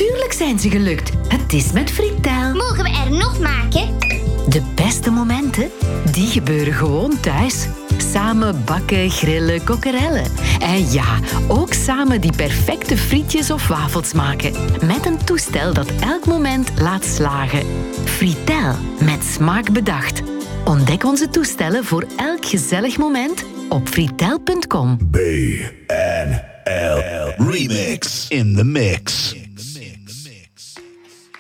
Natuurlijk zijn ze gelukt. Het is met Fritel. Mogen we er nog maken? De beste momenten, die gebeuren gewoon thuis. Samen bakken, grillen, kokkerellen. En ja, ook samen die perfecte frietjes of wafels maken. Met een toestel dat elk moment laat slagen. Fritel, met smaak bedacht. Ontdek onze toestellen voor elk gezellig moment op fritel.com. BNL Remix in the mix.